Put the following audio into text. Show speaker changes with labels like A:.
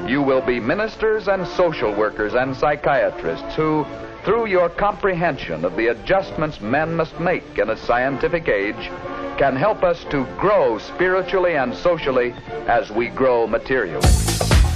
A: You will be ministers and social workers and psychiatrists who, through your comprehension of the adjustments men must make in a scientific age, can help us to grow spiritually and socially as we grow materially.